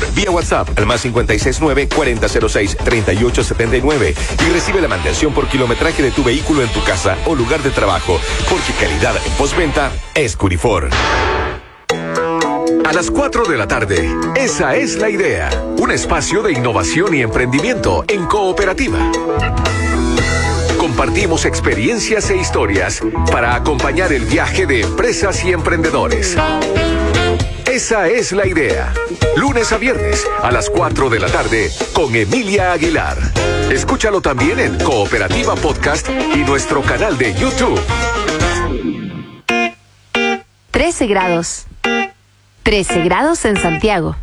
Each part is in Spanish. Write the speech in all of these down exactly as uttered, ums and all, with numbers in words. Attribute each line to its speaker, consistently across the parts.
Speaker 1: Ecuridor vía WhatsApp al más cinco seis nueve, cuarenta cero seis, treinta y ocho setenta y nueve y recibe la mantención por kilometraje de tu vehículo en tu casa o lugar de trabajo, porque calidad en postventa es Ecuridor. A las cuatro de la tarde, esa es la idea. Un espacio de innovación y emprendimiento en cooperativa. Compartimos experiencias e historias para acompañar el viaje de empresas y emprendedores. Esa es la idea. Lunes a viernes a las cuatro de la tarde con Emilia Aguilar. Escúchalo también en Cooperativa Podcast y nuestro canal de YouTube.
Speaker 2: trece grados. trece grados en Santiago.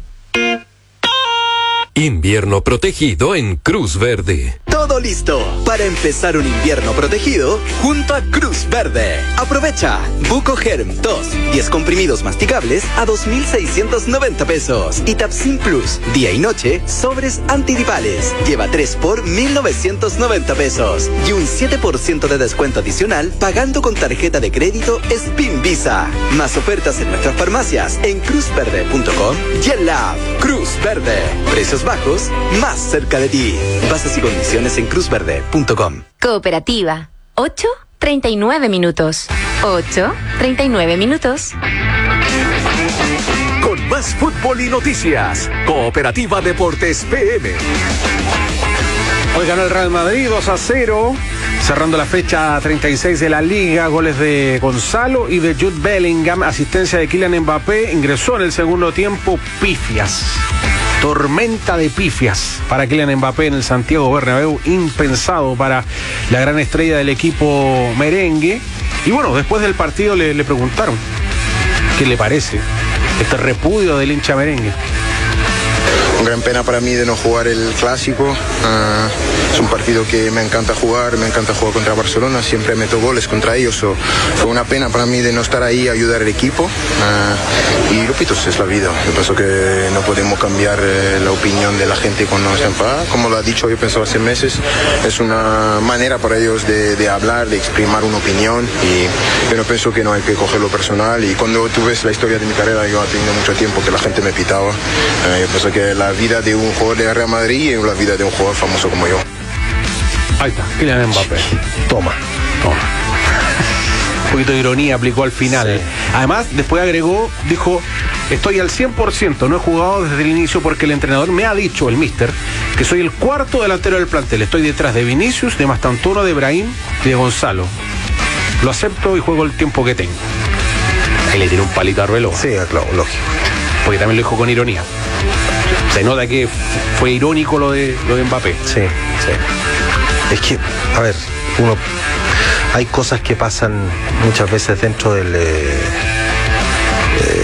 Speaker 3: Invierno protegido en Cruz Verde.
Speaker 4: Todo listo para empezar un invierno protegido junto a Cruz Verde. Aprovecha Buco Germ dos, diez comprimidos masticables a dos mil seiscientos noventa pesos. Y Tapsin Plus, día y noche, sobres antigripales. Lleva tres por mil novecientos noventa pesos. Y un siete por ciento de descuento adicional pagando con tarjeta de crédito Spin Visa. Más ofertas en nuestras farmacias en cruz verde punto com y en la app Cruz Verde. Precios bajos, más cerca de ti. Bases y condiciones en cruz verde punto com.
Speaker 2: Cooperativa. ocho treinta y nueve minutos. ocho treinta y nueve minutos.
Speaker 1: Con más fútbol y noticias. Cooperativa Deportes P M.
Speaker 5: Hoy ganó el Real Madrid dos a cero, cerrando la fecha treinta y seis de la Liga. Goles de Gonzalo y de Jude Bellingham. Asistencia de Kylian Mbappé. Ingresó en el segundo tiempo. Pifias. Tormenta de pifias para Kylian Mbappé en el Santiago Bernabéu. Impensado para la gran estrella del equipo merengue. Y bueno, después del partido le, le preguntaron qué le parece este repudio del hincha merengue.
Speaker 6: Gran pena para mí de no jugar el clásico. Uh, es un partido que me encanta jugar, me encanta jugar contra Barcelona, siempre meto goles contra ellos. So, fue una pena para mí de no estar ahí a ayudar al equipo. Uh, y repito, es la vida. Yo pienso que no podemos cambiar eh, la opinión de la gente cuando se enfada. Como lo ha dicho, yo pensaba hace meses, es una manera para ellos de, de hablar, de exprimir una opinión. Y yo no pienso que no hay que cogerlo personal. Y cuando tú ves la historia de mi carrera, yo he tenido mucho tiempo que la gente me pitaba. Uh, yo pienso que la vida de un jugador de Real Madrid y la vida de un jugador famoso como yo.
Speaker 5: Ahí está, Kylian Mbappé. Toma, toma. Un poquito de ironía aplicó al final. Sí. Además, después agregó, dijo, estoy al cien por ciento, no he jugado desde el inicio porque el entrenador me ha dicho, el míster, que soy el cuarto delantero del plantel. Estoy detrás de Vinicius, de Mastantuono, de Brahim y de Gonzalo. Lo acepto y juego el tiempo que tengo. Ahí le tiró un palito a Ruelo.
Speaker 7: Sí, claro, lógico.
Speaker 5: Porque también lo dijo con ironía. Se nota que fue irónico lo de, lo de Mbappé.
Speaker 7: Sí, sí. Es que, a ver, uno hay cosas que pasan muchas veces dentro del eh, eh,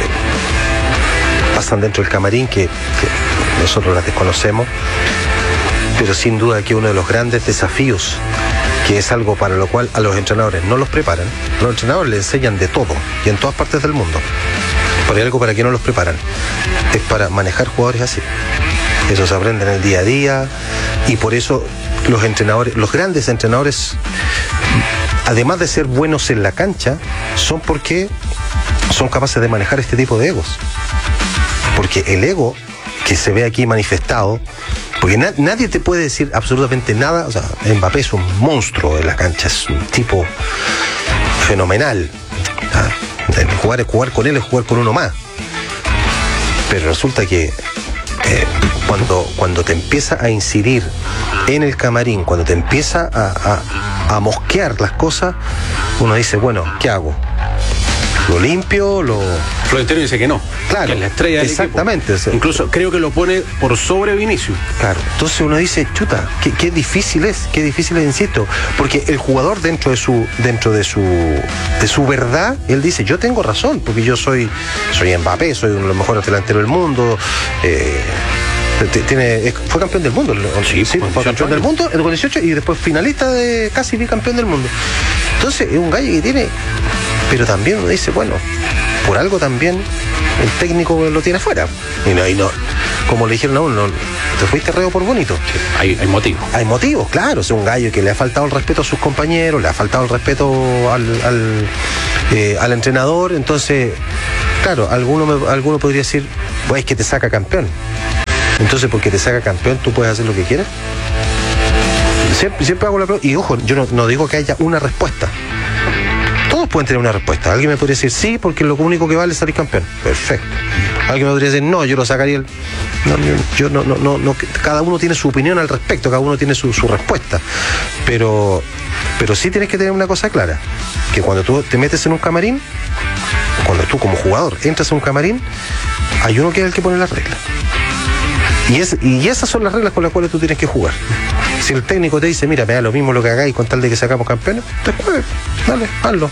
Speaker 7: pasan dentro del camarín que, que nosotros las desconocemos, pero sin duda que uno de los grandes desafíos, que es algo para lo cual a los entrenadores no los preparan, los entrenadores les enseñan de todo y en todas partes del mundo. Pero hay algo para que no los preparan, es para manejar jugadores así. Eso se aprende en el día a día y por eso los entrenadores, los grandes entrenadores, además de ser buenos en la cancha, son porque son capaces de manejar este tipo de egos. Porque el ego que se ve aquí manifestado, porque na- nadie te puede decir absolutamente nada. O sea, Mbappé es un monstruo en la cancha, es un tipo fenomenal. ¿Ah? Jugar, jugar con él es jugar con uno más. Pero resulta que eh, cuando, cuando te empieza a incidir en el camarín, cuando te empieza a, a, a mosquear las cosas, uno dice, bueno, ¿qué hago? ¿Lo limpio? ¿Lo...?
Speaker 5: Florentino dice que no.
Speaker 7: Claro,
Speaker 5: que es la estrella del
Speaker 7: exactamente.
Speaker 5: equipo. Incluso creo que lo pone por sobre Vinicius.
Speaker 7: Claro, entonces uno dice, chuta, qué, qué difícil es, qué difícil es, insisto, porque el jugador dentro de su, dentro de su, de su verdad, él dice, yo tengo razón, porque yo soy, soy Mbappé, soy uno de los mejores delanteros del mundo. Eh, tiene, fue campeón del mundo.
Speaker 5: Sí,
Speaker 7: sí fue campeón del mundo en el dieciocho y después finalista de casi bicampeón del mundo. Entonces es un gallo que tiene, pero también uno dice, bueno, por algo también el técnico lo tiene afuera. Y no, y no, como le dijeron a uno, te fuiste reo por bonito.
Speaker 5: Sí, hay, hay motivos.
Speaker 7: Hay motivos, claro. Es un gallo que le ha faltado el respeto a sus compañeros, le ha faltado el respeto al, al, eh, al entrenador. Entonces, claro, alguno, me, alguno podría decir, pues es que te saca campeón. Entonces, porque te saca campeón, ¿tú puedes hacer lo que quieras? Siempre, siempre hago la pregunta. Y ojo, yo no, no digo que haya una respuesta. Todos pueden tener una respuesta. Alguien me podría decir sí, porque lo único que vale es salir campeón. Perfecto. Alguien me podría decir no, yo lo sacaría. El... No, yo no, no, no, no. Cada uno tiene su opinión al respecto, cada uno tiene su, su respuesta. Pero, pero sí tienes que tener una cosa clara: que cuando tú te metes en un camarín, cuando tú como jugador entras en un camarín, hay uno que es el que pone las reglas. Y, es, y esas son las reglas con las cuales tú tienes que jugar. Si el técnico te dice, mira, me da lo mismo lo que hagáis con tal de que sacamos campeones, te juegues, dale, hazlo.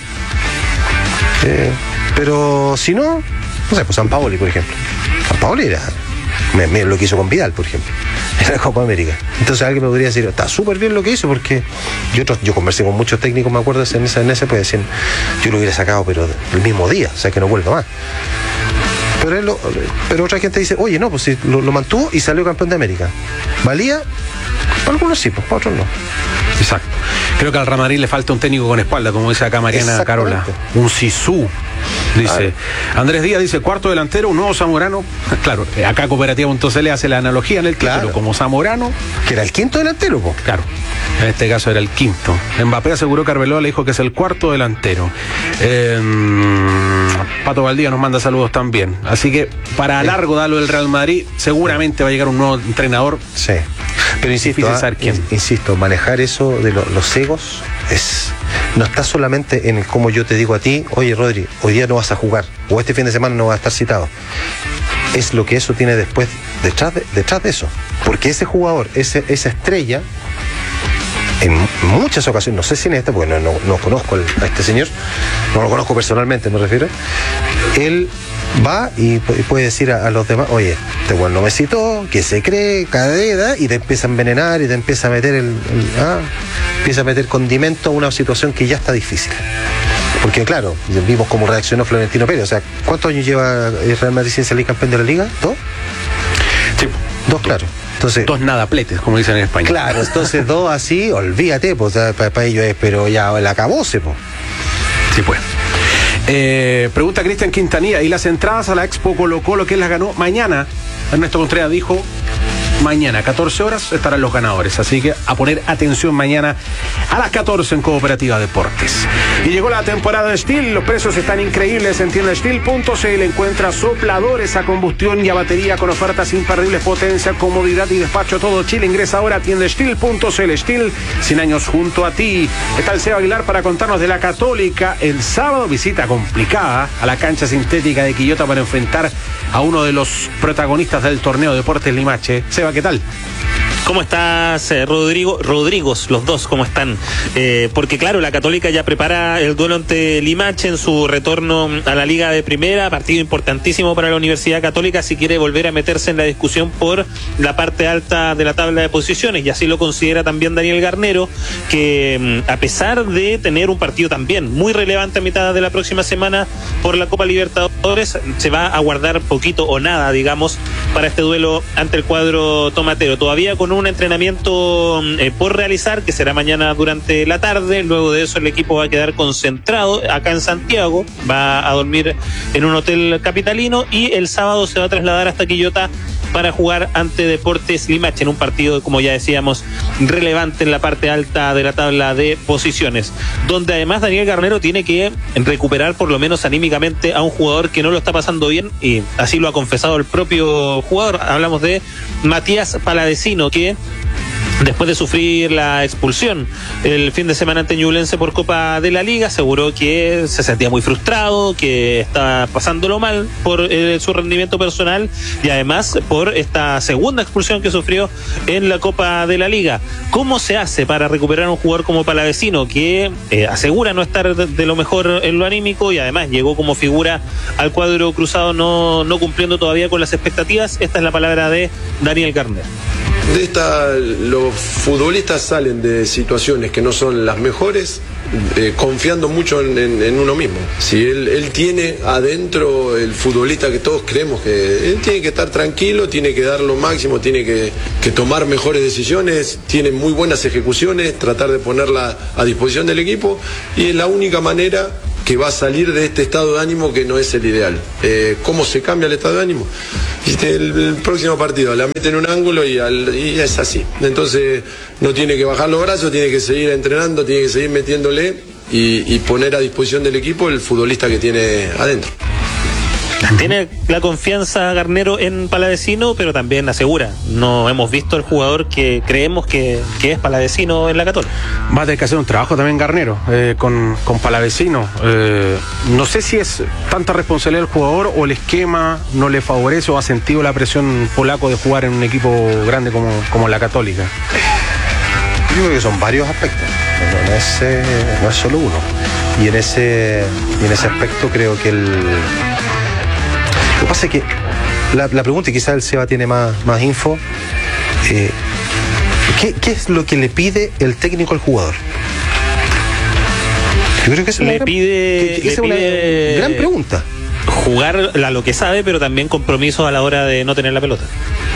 Speaker 7: Eh, pero si no, no sé, pues San Paoli, por ejemplo. San Paoli era, me, me, lo que hizo con Vidal, por ejemplo, en la Copa América. Entonces alguien me podría decir, está súper bien lo que hizo, porque yo, yo conversé con muchos técnicos, me acuerdo, en ese, en ese pues decían, yo lo hubiera sacado, pero el mismo día, o sea, que no vuelva más. Pero, él lo, pero otra gente dice, oye, no, pues si lo, lo mantuvo y salió campeón de América. ¿Valía? Para algunos sí, pues para otros no.
Speaker 5: Exacto. Creo que al Real Madrid le falta un técnico con espalda, como dice acá Mariana Carola. Un Sisu. Dice Andrés Díaz, dice cuarto delantero, un nuevo Zamorano. Claro, acá Cooperativa punto c l hace la analogía en el título, claro, como Zamorano,
Speaker 7: que era el quinto delantero, po.
Speaker 5: Claro, en este caso era el quinto. Mbappé aseguró que Arbeloa le dijo que es el cuarto delantero. eh, Pato Valdía nos manda saludos también. Así que para sí. largo da lo del Real Madrid, seguramente va a llegar un nuevo entrenador.
Speaker 7: Sí, pero insisto, ah, quién. insisto, manejar eso de lo, los egos es... no está solamente en cómo yo te digo a ti, oye Rodri, hoy día no vas a jugar, o este fin de semana no vas a estar citado. Es lo que eso tiene después, detrás de, detrás de eso. Porque ese jugador, ese, esa estrella, en muchas ocasiones, no sé si en esta, porque no, no, no conozco a este señor, no lo conozco personalmente, me refiero, él va y puede decir a, a los demás, oye, este bueno no me citó, que se cree, cada edad, y te empieza a envenenar y te empieza a meter el, el ah, empieza a meter condimento a una situación que ya está difícil. Porque claro, vimos cómo reaccionó Florentino Pérez. O sea, ¿cuántos años lleva el Real Madrid sin salir campeón de la Liga? ¿Dos?
Speaker 5: Sí.
Speaker 7: Dos, claro. Entonces,
Speaker 5: dos nadapletes, como dicen en España.
Speaker 7: Claro, entonces dos así, olvídate, pues para pa ellos es, pero ya el acabose, pues.
Speaker 5: Sí, pues. Eh, pregunta Cristian Quintanilla, ¿y las entradas a la Expo Colo Colo quién las ganó? Mañana, Ernesto Contreras dijo, mañana, catorce horas, estarán los ganadores. Así que a poner atención mañana a las catorce en Cooperativa Deportes. Y llegó la temporada de Steel. Los precios están increíbles en tienda steel punto c l. Encuentra sopladores a combustión y a batería con ofertas imperdibles, potencia, comodidad y despacho todo Chile. Ingresa ahora a tienda steel punto c l. Steel, cien años junto a ti. Está el Seba Aguilar para contarnos de la Católica. El sábado, visita complicada a la cancha sintética de Quillota para enfrentar a uno de los protagonistas del torneo Deportes Limache. Seba, ¿qué tal?
Speaker 8: ¿Cómo estás, eh, Rodrigo? Rodrigos, los dos, ¿cómo están? Eh, porque claro, la Católica ya prepara el duelo ante Limache en su retorno a la Liga de Primera, partido importantísimo para la Universidad Católica si quiere volver a meterse en la discusión por la parte alta de la tabla de posiciones, y así lo considera también Daniel Garnero, que a pesar de tener un partido también muy relevante a mitad de la próxima semana por la Copa Libertadores, se va a guardar poquito o nada, digamos, para este duelo ante el cuadro tomatero. Todavía con un entrenamiento eh, por realizar, que será mañana durante la tarde. Luego de eso el equipo va a quedar concentrado acá en Santiago, va a dormir en un hotel capitalino y el sábado se va a trasladar hasta Quillota para jugar ante Deportes Limache en un partido, como ya decíamos, relevante en la parte alta de la tabla de posiciones, donde además Daniel Garnero tiene que recuperar por lo menos anímicamente a un jugador que no lo está pasando bien, y así lo ha confesado el propio jugador. Hablamos de Matías Palavecino, que después de sufrir la expulsión el fin de semana ante Ñublense por Copa de la Liga, aseguró que se sentía muy frustrado, que estaba pasándolo mal por eh, su rendimiento personal y además por esta segunda expulsión que sufrió en la Copa de la Liga. ¿Cómo se hace para recuperar a un jugador como Palavecino, que eh, asegura no estar de, de lo mejor en lo anímico y además llegó como figura al cuadro cruzado no, no cumpliendo todavía con las expectativas? Esta es la palabra de Daniel Garnero.
Speaker 9: De esta, los futbolistas salen de situaciones que no son las mejores, eh, confiando mucho en, en, en uno mismo. Si él, él tiene adentro el futbolista que todos creemos que él tiene que estar tranquilo, tiene que dar lo máximo, tiene que, que tomar mejores decisiones, tiene muy buenas ejecuciones, tratar de ponerla a disposición del equipo, y es la única manera que va a salir de este estado de ánimo que no es el ideal. Eh, ¿Cómo se cambia el estado de ánimo? Viste, el, el próximo partido la mete en un ángulo y, al, y es así. Entonces no tiene que bajar los brazos, tiene que seguir entrenando, tiene que seguir metiéndole y, y poner a disposición del equipo el futbolista que tiene adentro.
Speaker 8: Tiene la confianza Garnero en Palavecino, pero también asegura, no hemos visto al jugador que creemos que, que es Palavecino en la Católica.
Speaker 5: Va a tener que hacer un trabajo también Garnero eh, con, con Palavecino. Eh, no sé si es tanta responsabilidad del jugador o el esquema no le favorece o ha sentido la presión polaco de jugar en un equipo grande como, como la Católica.
Speaker 7: Yo creo que son varios aspectos, no, no, es, eh, no es solo uno. Y en ese, y en ese aspecto creo que el... Lo que pasa es que la, la pregunta, y quizás el Seba tiene más, más info, eh, ¿qué, ¿qué es lo que le pide el técnico al jugador? Yo creo que es
Speaker 8: le
Speaker 7: gran,
Speaker 8: pide,
Speaker 7: que, que
Speaker 8: le
Speaker 7: esa
Speaker 8: pide
Speaker 7: es una gran pregunta.
Speaker 8: Jugar a lo que sabe, pero también compromiso a la hora de no tener la pelota.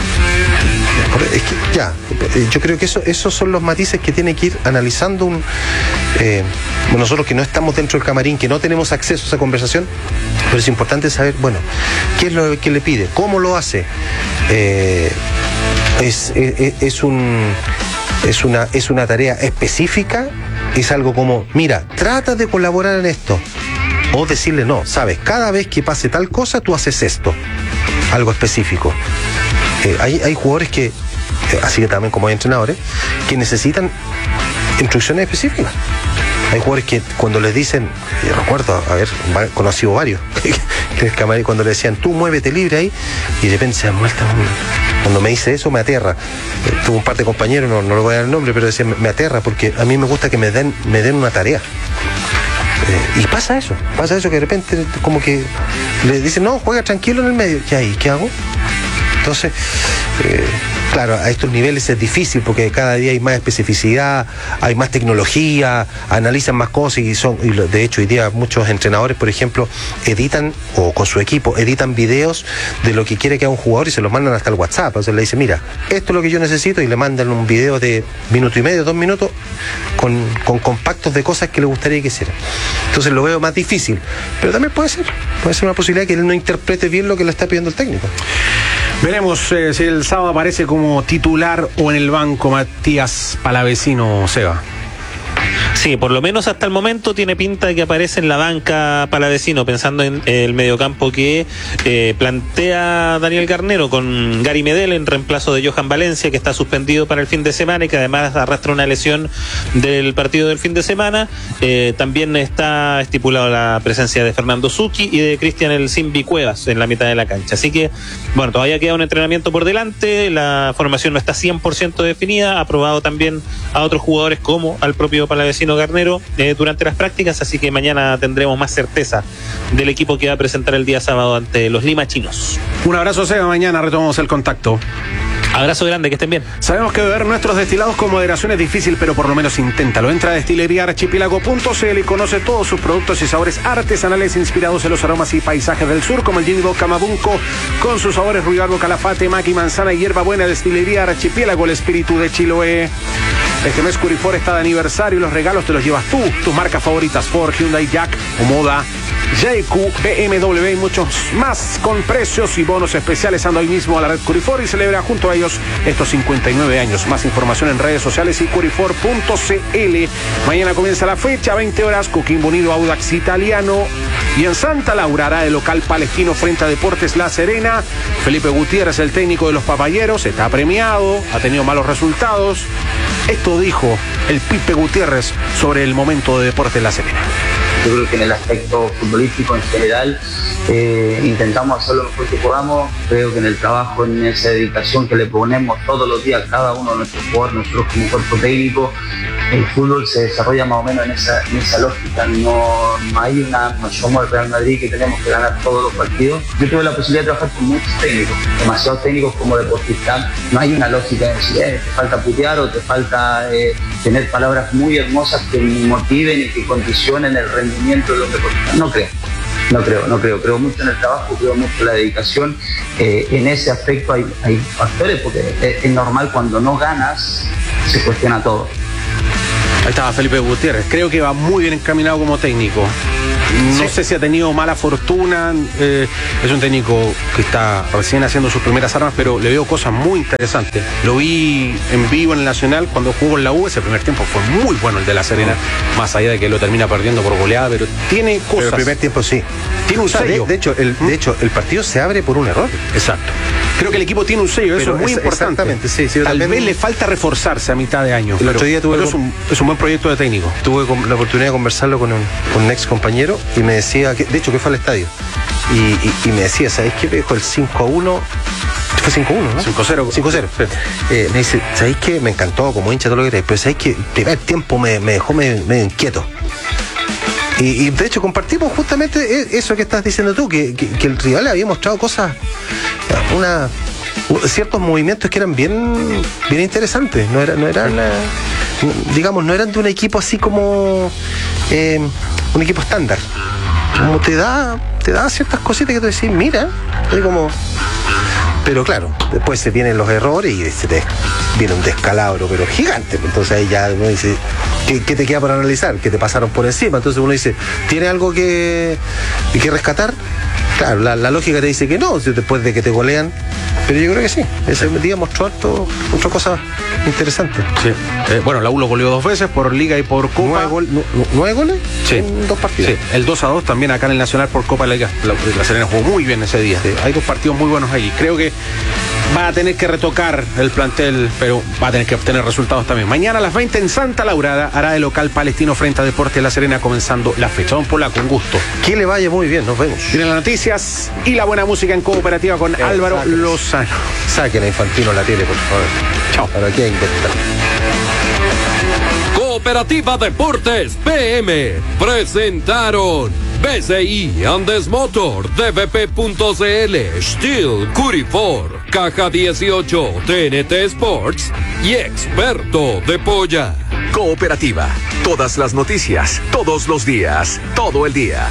Speaker 7: Es que ya, yo creo que eso, esos son los matices que tiene que ir analizando un eh, nosotros que no estamos dentro del camarín, que no tenemos acceso a esa conversación, pero es importante saber, bueno, qué es lo que le pide, cómo lo hace. Eh, es, es, es un es una es una tarea específica, es algo como, mira, trata de colaborar en esto, o decirle no, sabes, cada vez que pase tal cosa tú haces esto, algo específico. Eh, hay, hay jugadores que, eh, así que también como hay entrenadores, que necesitan instrucciones específicas. Hay jugadores que cuando les dicen, yo recuerdo, a ver, conocido varios, que cuando le decían, tú muévete libre ahí, y de repente se dan vuelta. Cuando me dice eso me aterra. Eh, tuve un par de compañeros, no, no le voy a dar el nombre, pero decían, me, me aterra porque a mí me gusta que me den, me den una tarea. Eh, y pasa eso, pasa eso que de repente como que le dicen, no, juega tranquilo en el medio. ¿Y ahí qué hago? Entonces, eh, claro, a estos niveles es difícil porque cada día hay más especificidad, hay más tecnología, analizan más cosas y son, y de hecho hoy día muchos entrenadores, por ejemplo, editan, o con su equipo, editan videos de lo que quiere que haga un jugador y se los mandan hasta el WhatsApp. O sea, le dice, mira, esto es lo que yo necesito, y le mandan un video de minuto y medio, dos minutos, con, con compactos de cosas que le gustaría que hiciera. Entonces lo veo más difícil, pero también puede ser, puede ser una posibilidad que él no interprete bien lo que le está pidiendo el técnico.
Speaker 5: Veremos eh, si el sábado aparece como titular o en el banco Matías Palavecino, Seba.
Speaker 8: Sí, por lo menos hasta el momento tiene pinta de que aparece en la banca Palavecino, pensando en el mediocampo que eh, plantea Daniel Garnero, con Gary Medel en reemplazo de Johan Valencia, que está suspendido para el fin de semana y que además arrastra una lesión del partido del fin de semana. Eh, también está estipulado la presencia de Fernando Zucchi y de Cristian El Simbi Cuevas en la mitad de la cancha. Así que, bueno, todavía queda un entrenamiento por delante, la formación no está cien por ciento definida, ha probado también a otros jugadores como al propio Palavecino Garnero eh, durante las prácticas, así que mañana tendremos más certeza del equipo que va a presentar el día sábado ante los Lima Chinos.
Speaker 5: Un abrazo, Seba, mañana retomamos el contacto.
Speaker 8: Abrazo grande, que estén bien.
Speaker 5: Sabemos que beber nuestros destilados con moderación es difícil, pero por lo menos inténtalo. Entra a destilería archipiélago punto c l y conoce todos sus productos y sabores artesanales inspirados en los aromas y paisajes del sur, como el Gin Vodka Mabunco, con sus sabores ruibarbo, calafate, maqui, manzana y hierba buena. Destilería Archipiélago, el espíritu de Chiloé. Este mes Curifor está de aniversario y los regalos te los llevas tú. Tus marcas favoritas, Ford, Hyundai, Jack o Moda, J Q, B M W y muchos más, con precios y bonos especiales. Anda hoy mismo a la red Curifor y celebra junto a ellos estos cincuenta y nueve años. Más información en redes sociales y curifor punto c l. Mañana comienza la fecha, veinte horas, Coquimbo Unido, Audax Italiano. Y en Santa Laura hará el local palestino frente a Deportes La Serena. Felipe Gutiérrez, el técnico de los papayeros, está premiado, ha tenido malos resultados. Esto dijo el Pipe Gutiérrez sobre el momento de Deportes La Serena.
Speaker 10: Yo creo que en el aspecto futbolístico en general eh, intentamos hacer lo mejor que podamos. Creo que en el trabajo, en esa dedicación que le ponemos todos los días cada uno de nuestros jugadores, nosotros como cuerpo técnico, el fútbol se desarrolla más o menos en esa, en esa lógica. No, no hay una, no somos el Real Madrid que tenemos que ganar todos los partidos. Yo tuve la posibilidad de trabajar con muchos técnicos, demasiados técnicos como deportistas. No hay una lógica de decir, eh, te falta putear o te falta eh, tener palabras muy hermosas que motiven y que condicionen el rendimiento de los deportistas. No creo. No creo, no creo. Creo mucho en el trabajo, creo mucho en la dedicación. Eh, en ese aspecto hay, hay factores, porque es, es normal cuando no ganas, se cuestiona todo.
Speaker 5: Ahí estaba Felipe Gutiérrez. Creo que va muy bien encaminado como técnico. No
Speaker 8: Sí.
Speaker 5: sé si ha tenido mala fortuna, eh, es un técnico que está recién haciendo sus primeras armas, pero le veo cosas muy interesantes. Lo vi en vivo en el Nacional cuando jugó en la U, ese primer tiempo fue muy bueno el de La Serena, más allá de que lo termina perdiendo por goleada, pero tiene cosas.
Speaker 7: Pero el primer tiempo sí.
Speaker 5: Tiene un
Speaker 7: O sea, de,
Speaker 5: sello.
Speaker 7: de hecho, el, de hecho, el partido se abre por un error.
Speaker 5: Exacto. Creo que el equipo tiene un sello, eso
Speaker 7: Pero
Speaker 5: es muy
Speaker 7: es-
Speaker 5: importante.
Speaker 7: exactamente, sí, sí, yo
Speaker 5: Tal
Speaker 7: también-
Speaker 5: vez le falta reforzarse a mitad de año.
Speaker 7: El
Speaker 5: pero,
Speaker 7: otro día tuve
Speaker 5: pero
Speaker 7: con-
Speaker 5: es, un, es un buen proyecto de técnico.
Speaker 7: Tuve con- la oportunidad de conversarlo con un, con un ex compañero y me decía, que, de hecho que fue al estadio, y, y, y me decía, ¿sabéis qué? Me dijo el cinco a uno, fue cinco a uno, ¿no?
Speaker 5: cinco cero.
Speaker 7: cinco cero. Eh, me dice, ¿sabéis qué? Me encantó como hincha todo lo que queráis, pero ¿sabéis qué? El primer tiempo me, me dejó medio, medio inquieto. Y, y de hecho compartimos justamente e- eso que estás diciendo tú, que, que, que el rival había mostrado cosas, una ciertos movimientos que eran bien bien interesantes, no, era, no eran eh, digamos, no eran de un equipo así como eh, un equipo estándar, como te da te da ciertas cositas que tú decís, mira, es como. Pero claro, después se vienen los errores y se te viene un descalabro, pero gigante. Entonces ahí ya uno dice, ¿qué, qué te queda por analizar? Que te pasaron por encima. Entonces uno dice, ¿tiene algo que, que rescatar? Claro, la, la lógica te dice que no, después de que te golean. Pero yo creo que sí. Ese día mostró harto, mostró cosas interesantes.
Speaker 5: Sí. Eh, bueno, la U lo goleó dos veces por Liga y por Copa.
Speaker 7: ¿Nueve, gol- nu- nu- ¿nueve goles?
Speaker 5: Sí.
Speaker 7: En dos partidos.
Speaker 5: Sí, el dos a dos también acá en el Nacional por Copa Liga. La, la Serena jugó muy bien ese día. Sí, hay dos partidos muy buenos ahí. Creo que va a tener que retocar el plantel, pero va a tener que obtener resultados también. Mañana a las veinte en Santa Laurada hará el local palestino frente a Deportes La Serena comenzando la fecha. Don Pola, con gusto.
Speaker 7: Que le vaya muy bien, nos vemos.
Speaker 5: Tienen las noticias y la buena música en cooperativa con
Speaker 7: Eh,
Speaker 5: Álvaro
Speaker 7: sáquenla.
Speaker 5: Lozano.
Speaker 7: Saquen a Infantino la tele, por favor.
Speaker 5: Chao.
Speaker 7: Para aquí hay que inventar.
Speaker 3: Cooperativa Deportes P M presentaron B C I Andes Motor, D V P punto C L, Steel, Curifor, Caja dieciocho, T N T Sports y Experto de Polla.
Speaker 1: Cooperativa. Todas las noticias, todos los días, todo el día.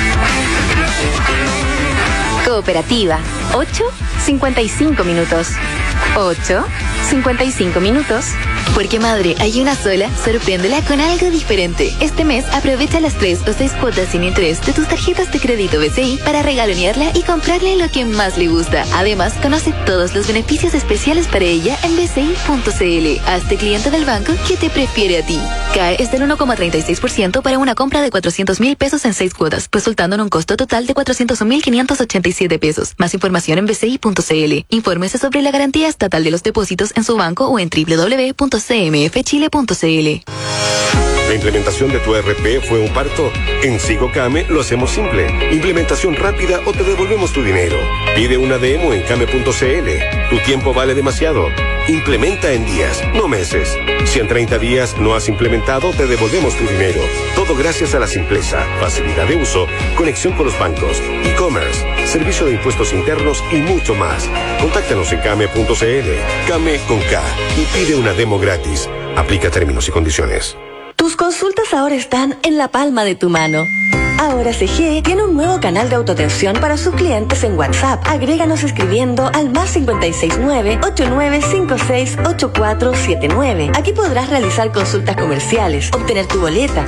Speaker 2: Cooperativa, ocho cincuenta y cinco minutos. ocho cincuenta y cinco minutos.
Speaker 11: Porque madre, hay una sola, sorpréndela con algo diferente. Este mes aprovecha las tres o seis cuotas sin interés de tus tarjetas de crédito B C I para regalonearla y comprarle lo que más le gusta. Además, conoce todos los beneficios especiales para ella en b c i punto c l. Hazte cliente del banco que te prefiere a ti. C A E es del uno coma treinta y seis por ciento para una compra de cuatrocientos mil pesos en seis cuotas, resultando en un costo total de cuatrocientos mil quinientos ochenta y siete pesos. Más información en b c i punto c l. Infórmese sobre la garantía estatal de los depósitos en su banco o en w w w punto c m f chile punto c l.
Speaker 12: ¿La implementación de tu E R P fue un parto? En SigoCame lo hacemos simple. Implementación rápida o te devolvemos tu dinero. Pide una demo en came punto c l. Tu tiempo vale demasiado. Implementa en días, no meses. Si en treinta días no has implementado, te devolvemos tu dinero. Todo gracias a la simpleza, facilidad de uso, conexión con los bancos, e-commerce, servicio de impuestos internos y mucho más. Contáctanos en came punto c l. Came con K y pide una demo gratis. Aplica términos y condiciones.
Speaker 13: Tus consultas ahora están en la palma de tu mano. Ahora C G E tiene un nuevo canal de autoatención para sus clientes en WhatsApp. Agréganos escribiendo al más cinco seis nueve, ocho nueve cinco seis, ocho cuatro siete nueve. Aquí podrás realizar consultas comerciales, obtener tu boleta,